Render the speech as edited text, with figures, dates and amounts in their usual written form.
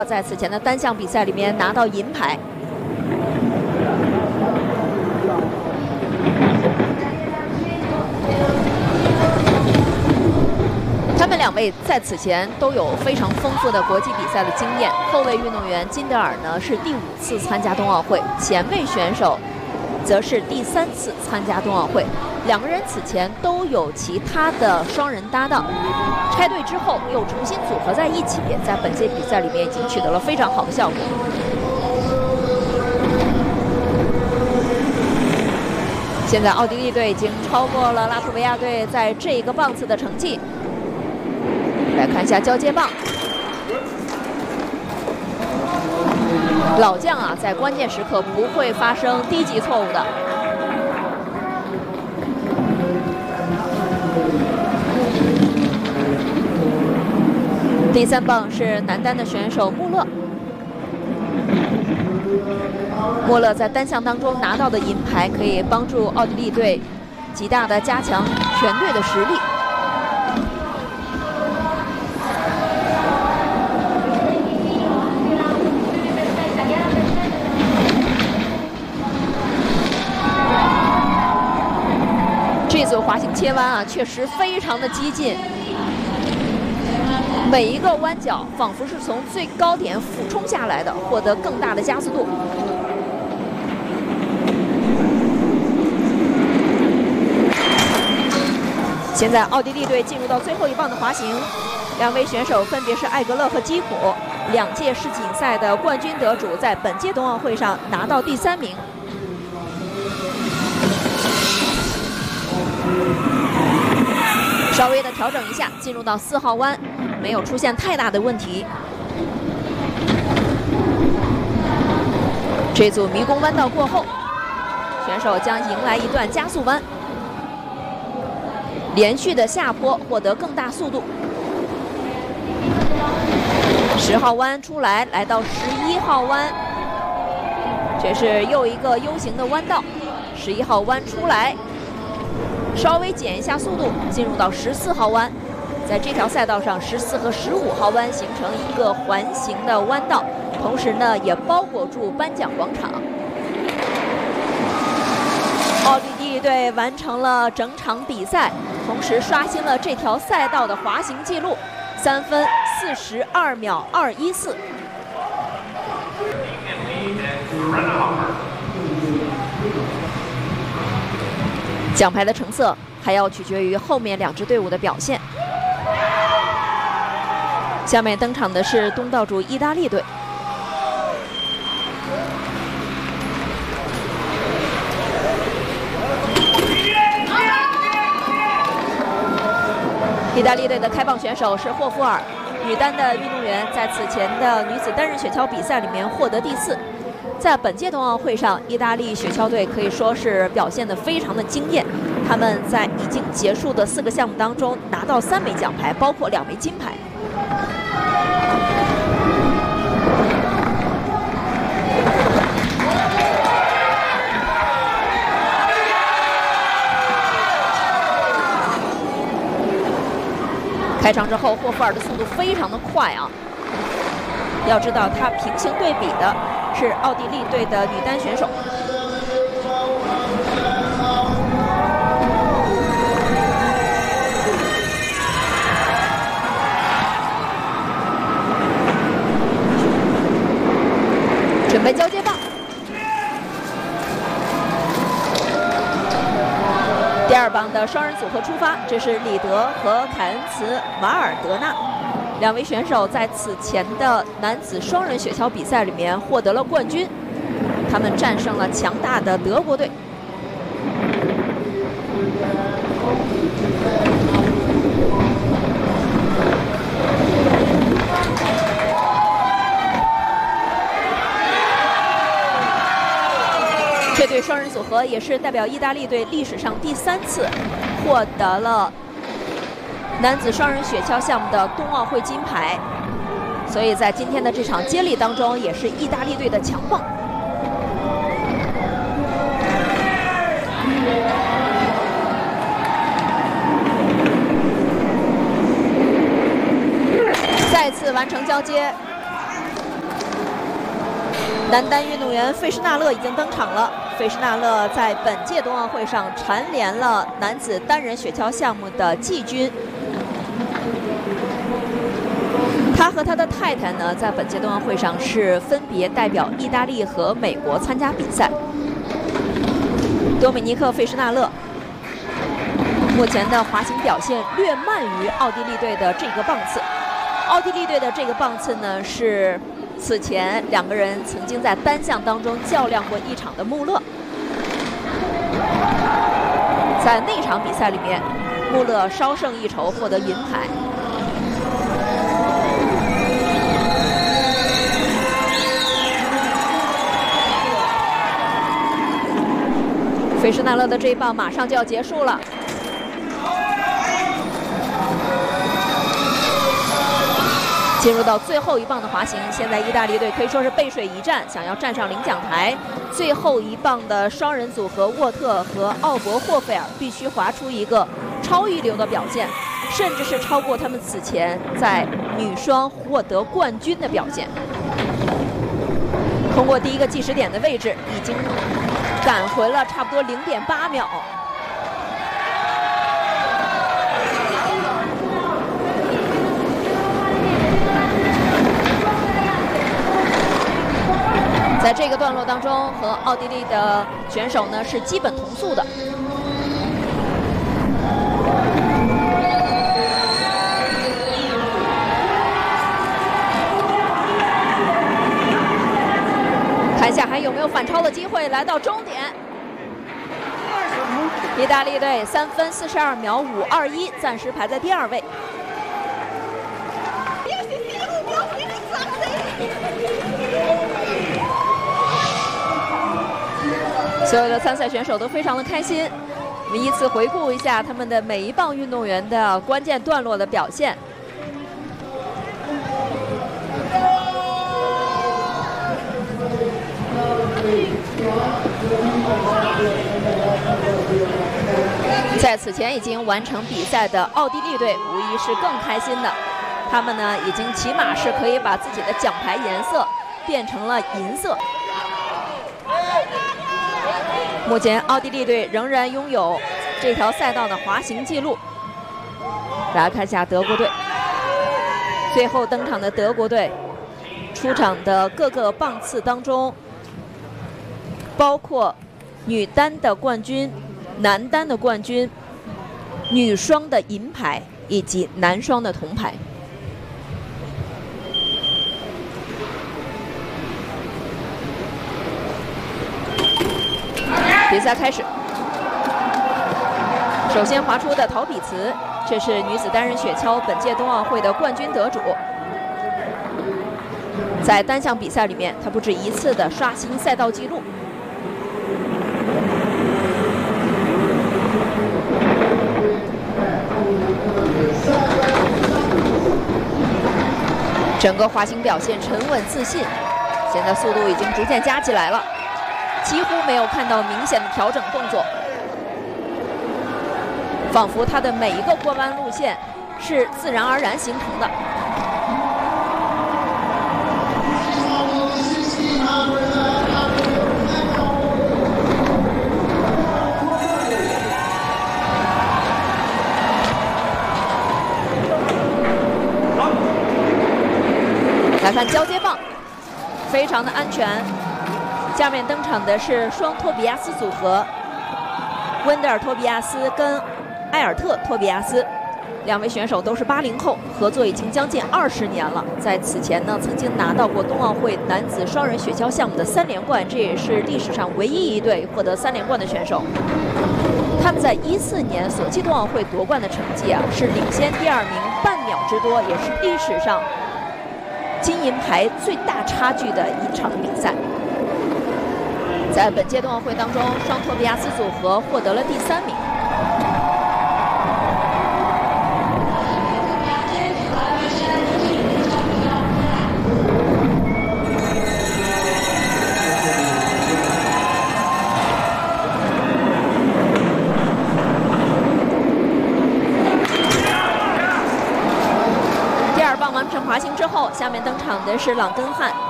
在此前的单项比赛里面拿到银牌。他们两位在此前都有非常丰富的国际比赛的经验。后卫运动员金德尔呢是第5次参加冬奥会，前卫选手则是第3次参加冬奥会。两个人此前都有其他的双人搭档，拆队之后又重新组合在一起，在本届比赛里面已经取得了非常好的效果。现在奥地利队已经超过了拉脱维亚队在这一个棒次的成绩。来看一下交接棒，老将啊，在关键时刻不会发生低级错误的。第3棒是男单的选手穆勒，穆勒在单项当中拿到的银牌，可以帮助奥地利队极大的加强全队的实力。这组滑行切弯啊，确实非常的激进，每一个弯角仿佛是从最高点俯冲下来的，获得更大的加速度。现在奥地利队进入到最后一棒的滑行，两位选手分别是艾格勒和基普，2届世锦赛的冠军得主，在本届冬奥会上拿到第3名。稍微的调整一下，进入到4号弯，没有出现太大的问题。这组迷宫弯道过后，选手将迎来一段加速弯，连续的下坡获得更大速度。10号弯出来，来到11号弯，这是又一个 U 型的弯道。11号弯出来，稍微减一下速度，进入到14号弯。在这条赛道上，14和15号弯形成一个环形的弯道，同时呢也包裹住颁奖广场。奥地利队完成了整场比赛，同时刷新了这条赛道的滑行记录，3分42秒214。奖牌的成色还要取决于后面2支队伍的表现。下面登场的是东道主意大利队。意大利队的开棒选手是霍夫尔，女单的运动员在此前的女子单人雪橇比赛里面获得第4。在本届冬奥会上，意大利雪橇队可以说是表现得非常的惊艳。他们在已经结束的4个项目当中拿到3枚奖牌，包括2枚金牌。开场之后，霍夫尔的速度非常的快啊！要知道，他平行对比的是奥地利队的女单选手。准备交接棒。第2棒的双人组合出发，这是里德和凯恩茨·瓦尔德纳2位选手在此前的男子双人雪橇比赛里面获得了冠军，他们战胜了强大的德国队。这对双人组合也是代表意大利队历史上第3次获得了男子双人雪橇项目的冬奥会金牌，所以在今天的这场接力当中，也是意大利队的强棒。再次完成交接， 男单运动员费什纳勒已经登场了。费什纳勒在本届冬奥会上蝉联了男子单人雪橇项目的季军。他和他的太太呢，在本届冬奥会上是分别代表意大利和美国参加比赛。多米尼克·费什纳勒目前的滑行表现略慢于奥地利队的这个棒次。奥地利队的这个棒次呢，是此前两个人曾经在单项当中较量过一场的穆勒。在那场比赛里面，穆勒稍胜一筹，获得银牌。费什纳勒的这一棒马上就要结束了。进入到最后一棒的滑行，现在意大利队可以说是背水一战，想要站上领奖台。最后一棒的双人组合沃特和奥伯霍费尔必须滑出一个超一流的表现，甚至是超过他们此前在女双获得冠军的表现。通过第一个计时点的位置，已经赶回了差不多0.8秒。在这个段落当中，和奥地利的选手呢是基本同速的。看一下还有没有反超的机会。来到终点，意大利队3分42秒521，暂时排在第2位。所有的参赛选手都非常的开心。我们依次回顾一下他们的每一棒运动员的关键段落的表现。在此前已经完成比赛的奥地利队无疑是更开心的，他们呢已经起码是可以把自己的奖牌颜色变成了银色。目前奥地利队仍然拥有这条赛道的滑行记录。来看一下德国队，最后登场的德国队出场的各个棒次当中，包括女单的冠军、男单的冠军、女双的银牌以及男双的铜牌。比赛开始，首先滑出的陶比茨，这是女子单人雪橇本届冬奥会的冠军得主。在单项比赛里面，她不止一次的刷新赛道纪录。整个滑行表现沉稳自信，现在速度已经逐渐加起来了。几乎没有看到明显的调整动作，仿佛他的每一个过弯路线是自然而然形成的。来看交接棒，非常的安全。下面登场的是双托比亚斯组合，温德尔托比亚斯跟埃尔特托比亚斯，两位选手都是80后，合作已经将近20年了。在此前呢，曾经拿到过冬奥会男子双人雪橇项目的3连冠，这也是历史上唯一一对获得3连冠的选手。他们在14年索契冬奥会夺冠的成绩啊，是领先第2名半秒之多，也是历史上金银牌最大差距的一场比赛。在本届冬奥会当中，双托比亚斯组合获得了第3名。第2棒完成滑行之后，下面登场的是朗根汉，